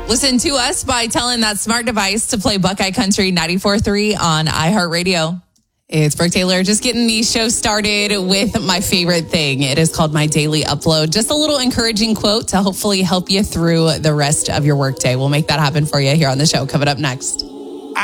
Listen to us by telling that smart device to play Buckeye Country 94.3 on iHeartRadio. It's Brooke Taylor, just getting the show started with my favorite thing. It is called My Daily Upload. Just a little encouraging quote to hopefully help you through the rest of your workday. We'll make that happen for you here on the show coming up next.